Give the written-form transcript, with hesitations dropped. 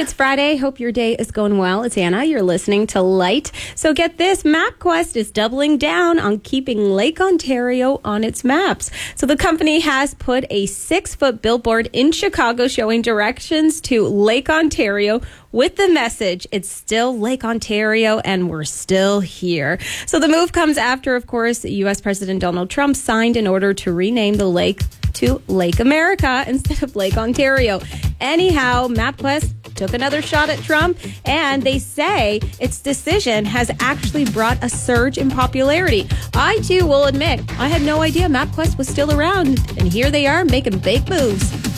It's Friday. Hope your day is going well. It's Anna. You're listening to Light. So get this, MapQuest is doubling down on keeping Lake Ontario on its maps. So the company has put a 6-foot billboard in Chicago showing directions to Lake Ontario with the message, it's still Lake Ontario and we're still here. So the move comes after, of course, U.S. President Donald Trump signed an order to rename the lake to Lake America instead of Lake Ontario. Anyhow, MapQuest took another shot at Trump, and they say its decision has actually brought a surge in popularity. I, too, will admit, I had no idea MapQuest was still around, and here they are making big moves.